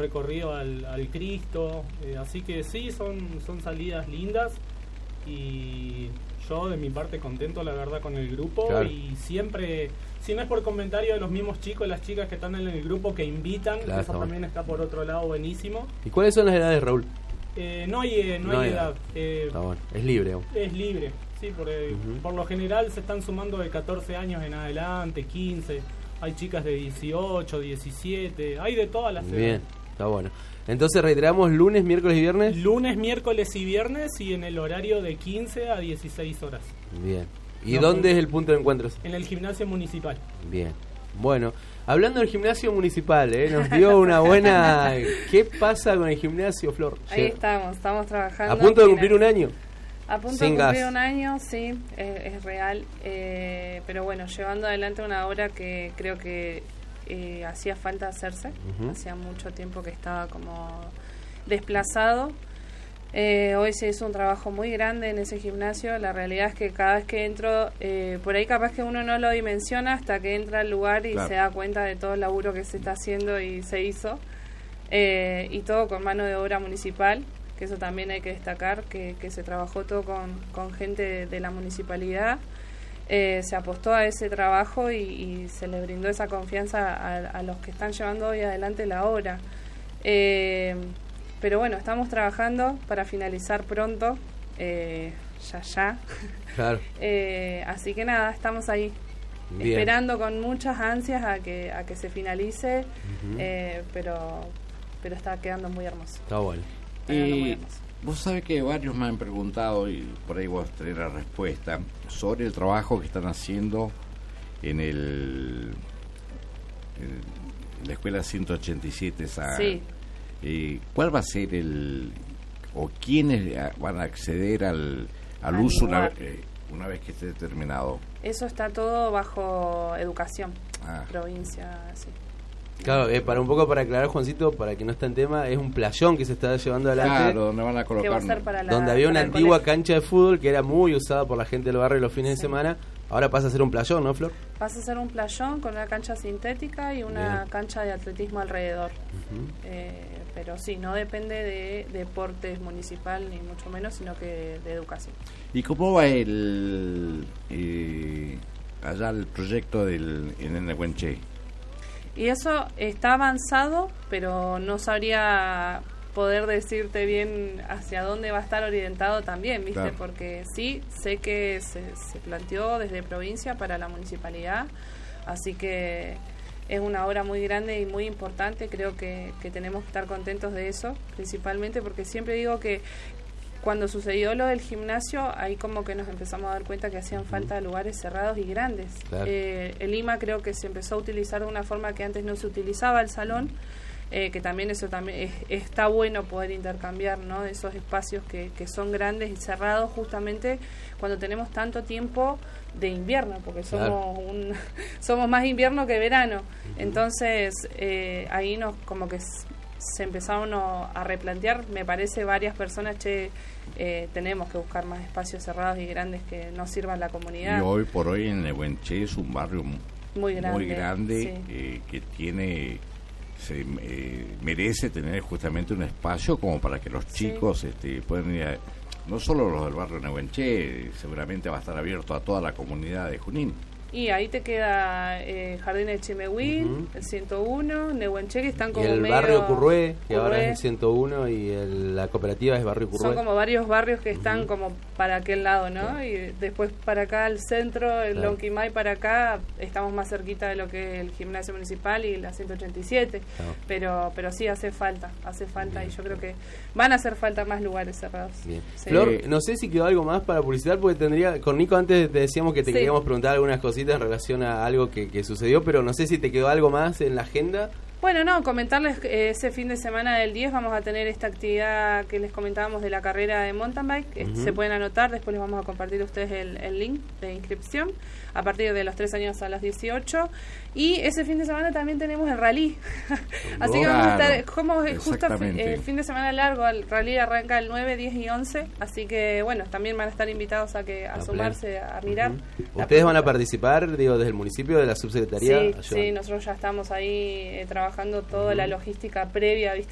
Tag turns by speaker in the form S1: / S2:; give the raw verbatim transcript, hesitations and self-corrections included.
S1: recorrido al, al Cristo, eh, así que sí, son, son salidas lindas y yo de mi parte contento la verdad con el grupo, claro. Y siempre, si no es por comentario de los mismos chicos, las chicas que están en el grupo que invitan, claro, eso también bueno. Está por otro lado buenísimo.
S2: ¿Y cuáles son las edades, Raúl?
S1: Eh, no hay, eh, no, no hay edad, edad. Eh,
S2: está bueno. Es libre aún.
S1: Es libre, sí, por, eh, uh-huh. por lo general se están sumando de catorce años en adelante, quince, hay chicas de dieciocho, diecisiete, hay de todas las edades.
S2: Bien, está bueno. Entonces reiteramos lunes, miércoles y viernes.
S1: Lunes, miércoles y viernes y en el horario de quince a dieciséis horas.
S2: Bien. ¿Y no, dónde es el punto de encuentros?
S1: En el gimnasio municipal.
S2: Bien. Bueno, hablando del gimnasio municipal, ¿eh? Nos dio una buena... ¿Qué pasa con el gimnasio, Flor?
S3: Ahí estamos, estamos trabajando.
S2: ¿A punto de cumplir un año?
S3: A punto
S2: Sin
S3: de cumplir
S2: gas.
S3: un año, sí, es, es real. Eh, pero bueno, llevando adelante una obra que creo que eh, hacía falta hacerse. Uh-huh. Hacía mucho tiempo que estaba como desplazado. Eh, hoy se hizo un trabajo muy grande en ese gimnasio. La realidad es que cada vez que entro, eh, por ahí capaz que uno no lo dimensiona hasta que entra al lugar y claro. Se da cuenta de todo el laburo que se está haciendo y se hizo. Eh, y todo con mano de obra municipal, que eso también hay que destacar, que, que se trabajó todo con, con gente de, de la municipalidad. Eh, se apostó a ese trabajo y, y se le brindó esa confianza a, a los que están llevando hoy adelante la obra. Eh, pero bueno, estamos trabajando para finalizar pronto, eh, ya ya.
S2: Claro.
S3: eh, así que nada, estamos ahí. Bien. Esperando con muchas ansias a que a que se finalice, uh-huh. eh, pero pero está quedando muy hermoso.
S2: Está bueno.
S4: Y vos sabés que varios me han preguntado, y por ahí vos tenés la respuesta, sobre el trabajo que están haciendo en el en la escuela ciento ochenta y siete. Esa,
S3: sí.
S4: Eh, ¿Cuál va a ser el, o quiénes van a acceder al, al, al uso una, eh, una vez que esté terminado?
S3: Eso está todo bajo educación,
S4: ah.
S3: provincia, sí.
S2: Claro, eh, para un poco para aclarar, Juancito, para que no está en tema, es un playón que se está llevando adelante.
S4: Claro, donde van a colocar.
S3: La,
S2: donde había una antigua colegio. cancha de fútbol que era muy usada por la gente del barrio los fines sí. de semana. Ahora pasa a ser un playón, ¿no, Flor?
S3: Pasa a ser un playón con una cancha sintética y una Bien. cancha de atletismo alrededor. Uh-huh. Eh, pero sí, no depende de deportes municipal ni mucho menos, sino que de educación.
S4: ¿Y cómo va el eh, allá el proyecto del en Nehuenche?
S3: Y eso está avanzado, pero no sabría poder decirte bien hacia dónde va a estar orientado también, ¿viste? Claro. Porque sí, sé que se, se planteó desde provincia para la municipalidad, así que es una obra muy grande y muy importante. Creo que, que tenemos que estar contentos de eso, principalmente porque siempre digo que cuando sucedió lo del gimnasio, ahí como que nos empezamos a dar cuenta que hacían falta lugares cerrados y grandes. Claro. Eh, en Lima creo que se empezó a utilizar de una forma que antes no se utilizaba el salón, eh, que también eso también es, está bueno poder intercambiar, ¿no? Esos espacios que, que son grandes y cerrados justamente cuando tenemos tanto tiempo de invierno, porque somos claro. un, somos más invierno que verano. Uh-huh. Entonces eh, ahí nos como que se empezaron a replantear, me parece, varias personas, che, eh, tenemos que buscar más espacios cerrados y grandes que nos sirvan a la comunidad.
S4: Y hoy por hoy en Nehuenche es un barrio
S3: muy grande,
S4: muy grande
S3: sí.
S4: eh, que tiene, se eh, merece tener justamente un espacio como para que los chicos sí. este, puedan ir a, no solo los del barrio Nehuenche, seguramente va a estar abierto a toda la comunidad de Junín.
S3: Y ahí te queda eh, Jardín de Chimehuín, uh-huh. el ciento uno, Nehuenche, que están como
S2: y el
S3: medio
S2: barrio Currué, que
S3: Currué.
S2: ahora es el ciento uno, y el, la cooperativa es barrio Currué.
S3: Son como varios barrios que están uh-huh. como para aquel lado, ¿no?
S2: Claro.
S3: Y después para acá, el centro, el
S2: claro.
S3: Lonquimay para acá, estamos más cerquita de lo que es el gimnasio municipal y la ciento ochenta y siete. Claro. Pero pero sí hace falta, hace falta, Bien. Y yo creo que van a hacer falta más lugares cerrados.
S2: Bien.
S3: Sí.
S2: Flor, no sé si quedó algo más para publicitar, porque tendría, con Nico antes te decíamos que te sí. queríamos preguntar algunas cositas en relación a algo que, que sucedió, pero no sé si te quedó algo más en la agenda.
S3: Bueno, no, comentarles que ese fin de semana del diez vamos a tener esta actividad que les comentábamos de la carrera de mountain bike. Uh-huh. Se pueden anotar, después les vamos a compartir a ustedes el, el link de inscripción a partir de los tres años a las dieciocho. Y ese fin de semana también tenemos el rally. Así que vamos a estar, como justo el fin de semana largo, el rally arranca el nueve, diez y once. Así que, bueno, también van a estar invitados a que a la sumarse, plan. a mirar.
S2: Uh-huh. ¿Ustedes van a participar, digo, desde el municipio, de la subsecretaría?
S3: Sí, sí, nosotros ya estamos ahí eh, trabajando toda uh-huh. la logística previa, ¿viste?